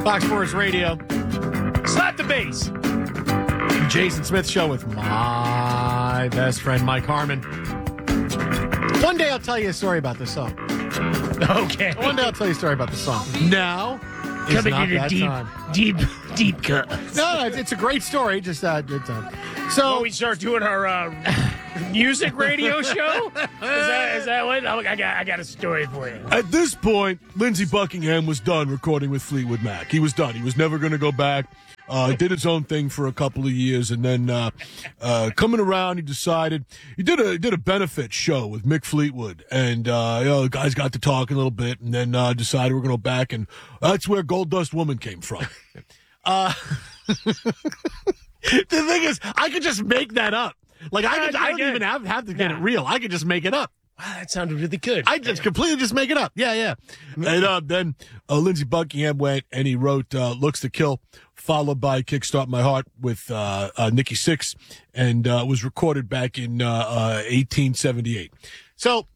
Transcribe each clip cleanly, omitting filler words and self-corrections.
Fox Sports Radio. Slap the bass. Jason Smith Show with my best friend, Mike Harmon. One day I'll tell you a story about this song. Okay. One day I'll tell you a story about the song. Now is Coming not in a that time. deep cut. No, it's a great story. Just good time. So When we start doing our music radio show? Is that what? I got a story for you. At this point, Lindsey Buckingham was done recording with Fleetwood Mac. He was done. He was never going to go back. Did his own thing for a couple of years, and then coming around, he decided he did a benefit show with Mick Fleetwood, and the guys got to talking a little bit, and then decided we're going to go back, and that's where Gold Dust Woman came from. the thing is, I could just make that up. Like I don't even have to get it real. I could just make it up. Wow, that sounded really good. I just completely just make it up. Yeah. And then Lindsey Buckingham went and he wrote Looks to Kill, followed by Kickstart My Heart with Nikki Sixx, and was recorded back in 1878. So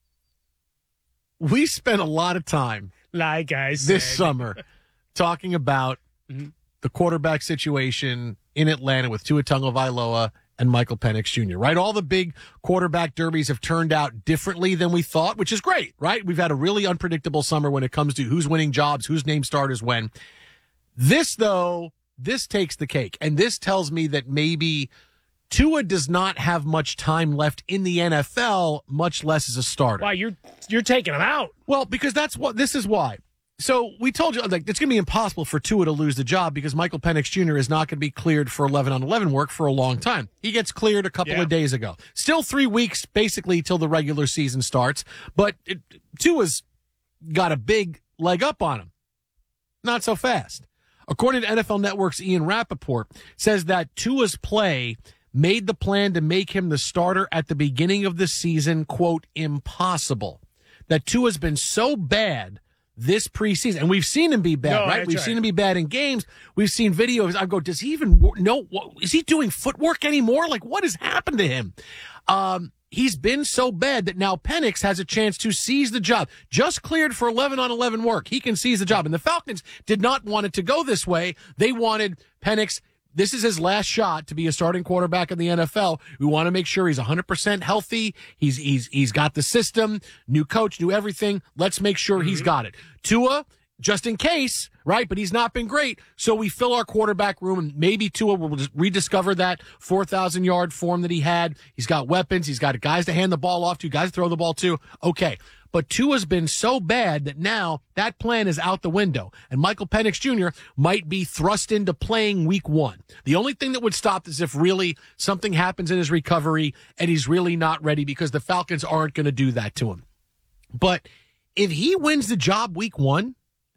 we spent a lot of time like I said, this summer talking about the quarterback situation in Atlanta with Tua Tagovailoa and Michael Penix Jr., right? All the big quarterback derbies have turned out differently than we thought, which is great, right? We've had a really unpredictable summer when it comes to who's winning jobs, who's named starters when. This takes the cake. And this tells me that maybe Tua does not have much time left in the NFL, much less as a starter. Why, you're taking him out. Well, because this is why. So we told you, like, it's going to be impossible for Tua to lose the job because Michael Penix Jr. is not going to be cleared for 11-on-11 work for a long time. He gets cleared a couple of days ago. Still 3 weeks, basically, till the regular season starts. But Tua's got a big leg up on him. Not so fast. According to NFL Network's Ian Rappaport, says that Tua's play made the plan to make him the starter at the beginning of the season, quote, impossible. That Tua's been so bad this preseason, and we've seen him be bad, right? We've seen him be bad in games. We've seen videos. I go, does he even know? Is he doing footwork anymore? Like, what has happened to him? He's been so bad that now Penix has a chance to seize the job. Just cleared for 11-on-11 work. He can seize the job. And the Falcons did not want it to go this way. They wanted Penix. This is his last shot to be a starting quarterback in the NFL. We want to make sure he's 100% healthy. He's got the system, new coach, new everything. Let's make sure he's got it. Tua, just in case, right? But he's not been great. So we fill our quarterback room, and maybe Tua will just rediscover that 4,000-yard form that he had. He's got weapons. He's got guys to hand the ball off to, guys to throw the ball to. Okay. But Tua's been so bad that now that plan is out the window. And Michael Penix Jr. might be thrust into playing week 1. The only thing that would stop this if really something happens in his recovery and he's really not ready, because the Falcons aren't going to do that to him. But if he wins the job week 1,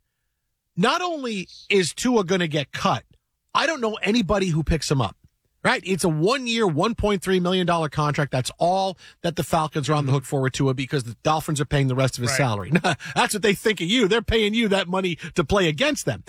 not only is Tua going to get cut, I don't know anybody who picks him up. Right? It's a 1-year, $1.3 million contract. That's all that the Falcons are on the hook for with Tua, because the Dolphins are paying the rest of his salary. That's what they think of you. They're paying you that money to play against them.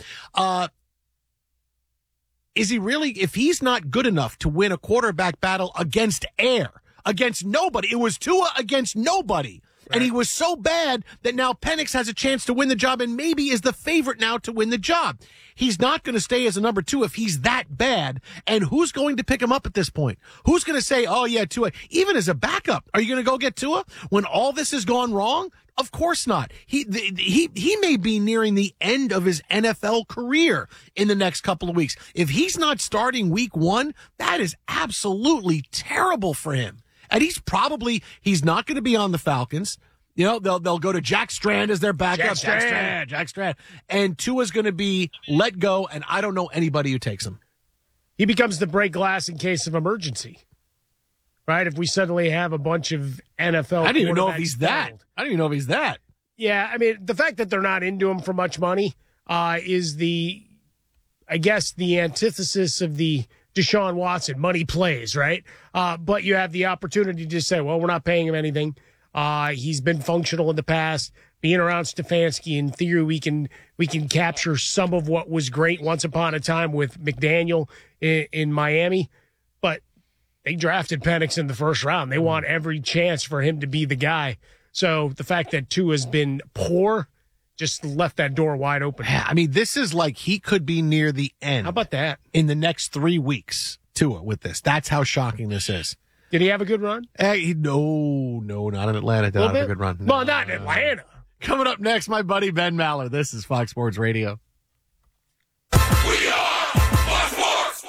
Is he really, if he's not good enough to win a quarterback battle against against nobody, it was Tua against nobody. And he was so bad that now Penix has a chance to win the job and maybe is the favorite now to win the job. He's not going to stay as a number 2 if he's that bad. And who's going to pick him up at this point? Who's going to say, oh, yeah, Tua, even as a backup, are you going to go get Tua when all this has gone wrong? Of course not. He may be nearing the end of his NFL career in the next couple of weeks. If he's not starting week 1, that is absolutely terrible for him. And he's not going to be on the Falcons. You know, they'll go to Jack Strand as their backup. Jack Strand. And Tua's going to be let go, and I don't know anybody who takes him. He becomes the break glass in case of emergency, right? If we suddenly have a bunch of NFL, I don't even know if he's that. Yeah, I mean, the fact that they're not into him for much money is the antithesis of the Deshaun Watson, money plays, right? But you have the opportunity to just say, well, we're not paying him anything. He's been functional in the past. Being around Stefanski, in theory, we can capture some of what was great once upon a time with McDaniel in Miami. But they drafted Penix in the first round. They want every chance for him to be the guy. So the fact that Tua has been poor just left that door wide open. Yeah, I mean, this is like he could be near the end. How about that? In the next 3 weeks, Tua, with this. That's how shocking this is. Did he have a good run? No, not in Atlanta. Did not have a good run. No. Well, not in Atlanta. Coming up next, my buddy Ben Maller. This is Fox Sports Radio. We are Fox Sports.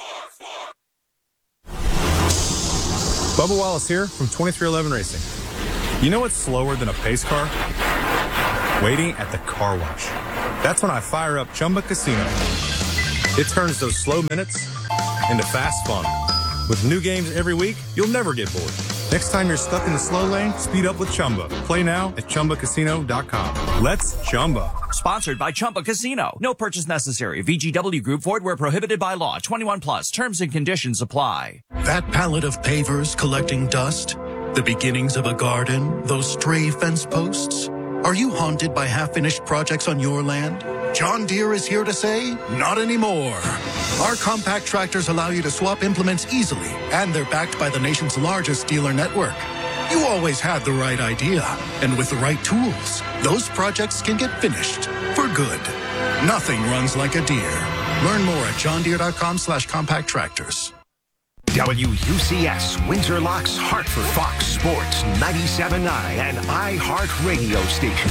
Bubba Wallace here from 2311 Racing. You know what's slower than a pace car? Waiting at the car wash. That's when I fire up Chumba Casino. It turns those slow minutes into fast fun. With new games every week, you'll never get bored. Next time you're stuck in the slow lane, speed up with Chumba. Play now at ChumbaCasino.com. Let's Chumba. Sponsored by Chumba Casino. No purchase necessary. VGW Group. Void where prohibited by law. 21 plus. Terms and conditions apply. That pallet of pavers collecting dust? The beginnings of a garden? Those stray fence posts? Are you haunted by half-finished projects on your land? John Deere is here to say, not anymore. Our compact tractors allow you to swap implements easily, and they're backed by the nation's largest dealer network. You always had the right idea, and with the right tools, those projects can get finished for good. Nothing runs like a Deere. Learn more at johndeere.com/compact tractors. WUCS Windsor Locks Hartford, Fox Sports 97.9 and iHeart Radio Station.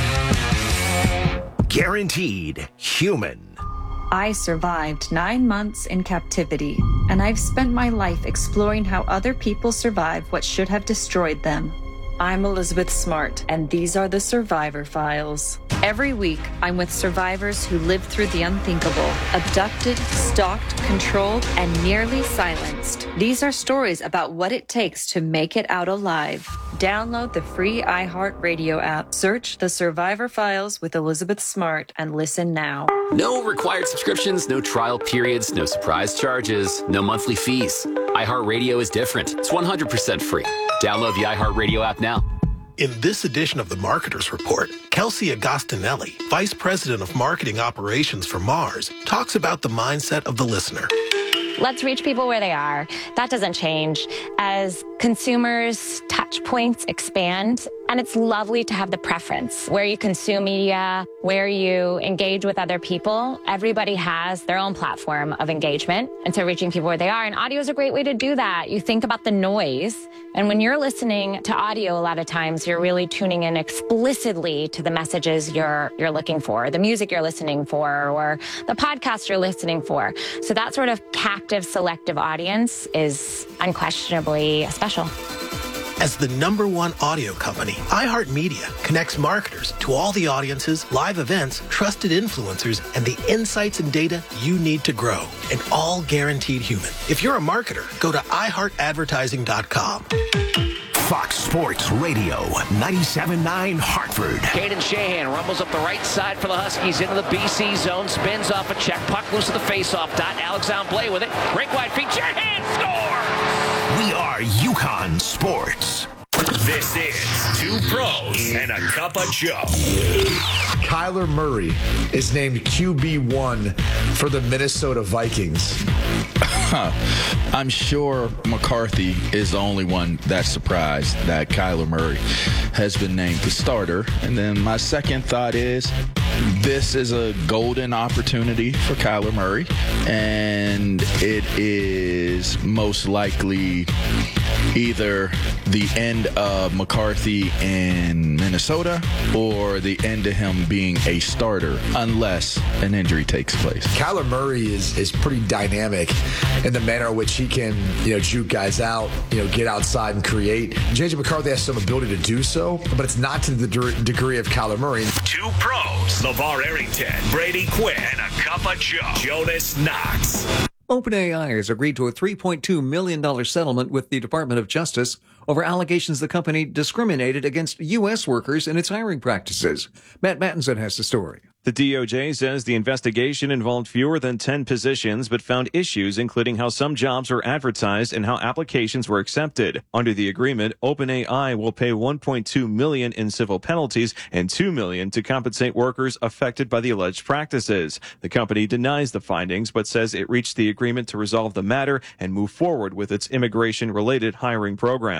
Guaranteed human. I survived 9 months in captivity, and I've spent my life exploring how other people survive what should have destroyed them. I'm Elizabeth Smart, and these are the Survivor Files. Every week, I'm with survivors who lived through the unthinkable, abducted, stalked, controlled, and nearly silenced. These are stories about what it takes to make it out alive. Download the free iHeartRadio app, search the Survivor Files with Elizabeth Smart, and listen now. No required subscriptions, no trial periods, no surprise charges, no monthly fees. iHeartRadio is different. It's 100% free. Download the iHeartRadio app now. In this edition of the Marketers Report, Kelsey Agostinelli, Vice President of Marketing Operations for Mars, talks about the mindset of the listener. Let's reach people where they are. That doesn't change. As consumers' touch points expand, and it's lovely to have the preference where you consume media, where you engage with other people. Everybody has their own platform of engagement. And so reaching people where they are, and audio is a great way to do that. You think about the noise. And when you're listening to audio, a lot of times you're really tuning in explicitly to the messages you're looking for, the music you're listening for, or the podcast you're listening for. So that sort of captive, selective audience is unquestionably special. As the #1 audio company, iHeartMedia connects marketers to all the audiences, live events, trusted influencers, and the insights and data you need to grow. And all guaranteed human. If you're a marketer, go to iHeartAdvertising.com. Fox Sports Radio 97.9 Hartford. Caden Shahan rumbles up the right side for the Huskies into the BC zone, spins off a check, puck loose to the faceoff dot. Alexander Blais with it, rink wide feet, Shahan scores! We are UConn Sports. This is Two Pros and a Cup of Joe. Kyler Murray is named QB1 for the Minnesota Vikings. I'm sure McCarthy is the only one that's surprised that Kyler Murray has been named the starter. And then my second thought is this is a golden opportunity for Kyler Murray, and it is most likely either the end of McCarthy in Minnesota or the end of him being a starter unless an injury takes place. Kyler Murray is pretty dynamic in the manner in which he can, juke guys out, get outside and create. J.J. McCarthy has some ability to do so, but it's not to the degree of Kyler Murray. Two Pros, LeVar Arrington, Brady Quinn, and a Cup of Joe, Jonas Knox. OpenAI has agreed to a $3.2 million settlement with the Department of Justice over allegations the company discriminated against U.S. workers in its hiring practices. Matt Mattinson has the story. The DOJ says the investigation involved fewer than 10 positions, but found issues including how some jobs were advertised and how applications were accepted. Under the agreement, OpenAI will pay $1.2 million in civil penalties and $2 million to compensate workers affected by the alleged practices. The company denies the findings, but says it reached the agreement to resolve the matter and move forward with its immigration-related hiring program.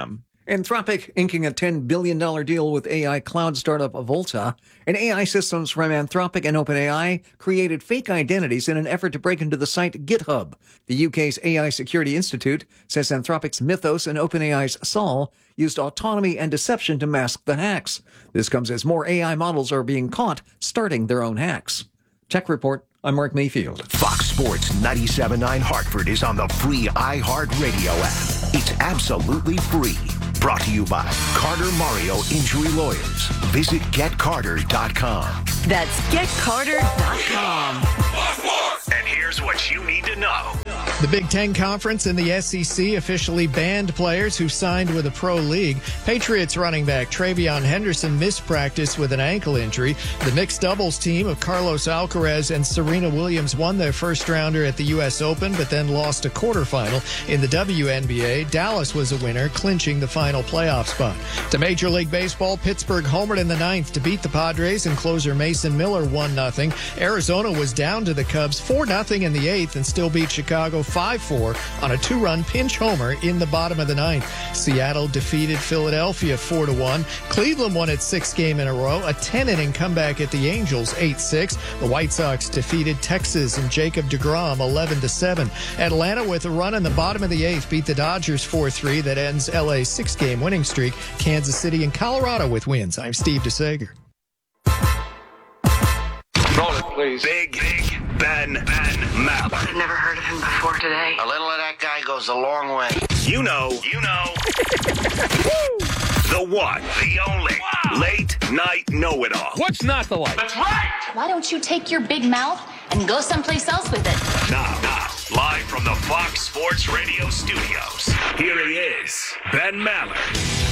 Anthropic inking a $10 billion deal with AI cloud startup Volta, and AI systems from Anthropic and OpenAI created fake identities in an effort to break into the site GitHub. The UK's AI Security Institute says Anthropic's Mythos and OpenAI's Sol used autonomy and deception to mask the hacks. This comes as more AI models are being caught starting their own hacks. Tech Report, I'm Mark Mayfield. Fox Sports 97.9 Hartford is on the free iHeartRadio app. It's absolutely free. Brought to you by Carter Mario Injury Lawyers. Visit GetCarter.com. That's GetCarter.com. And here's what you need to know. The Big Ten Conference and the SEC officially banned players who signed with a pro league. Patriots running back TreVeyon Henderson missed practice with an ankle injury. The mixed doubles team of Carlos Alcaraz and Serena Williams won their first rounder at the U.S. Open, but then lost a quarterfinal. In the WNBA, Dallas was a winner, clinching the final playoff spot. To Major League Baseball, Pittsburgh homered in the ninth to beat the Padres, and closer Mason Miller 1-0. Arizona was down to the Cubs 4-0 in the eighth and still beat Chicago 5-4 on a two-run pinch homer in the bottom of the ninth. Seattle defeated Philadelphia 4-1. Cleveland won its sixth game in a row, a 10-inning comeback at the Angels 8-6. The White Sox defeated Texas and Jacob deGrom 11-7. Atlanta, with a run in the bottom of the eighth, beat the Dodgers 4-3. That ends LA's six-game winning streak. Kansas City and Colorado with wins. I'm Steve DeSager. Roll it, please. Big Ben Maller. I've never heard of him before today. A little of that guy goes a long way. You know. The one, the only, late night know-it-all. What's not to like? That's right. Why don't you take your big mouth and go someplace else with it? Now, live from the Fox Sports Radio studios, here he is, Ben Maller.